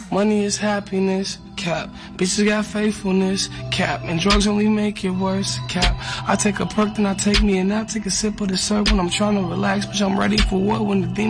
Money is happiness, cap. Bitches got faithfulness, cap. And drugs only make it worse, cap. I take a perk, then I take me a nap. Take a sip of the syrup when I'm trying to relax. Bitch, I'm ready for war when the demons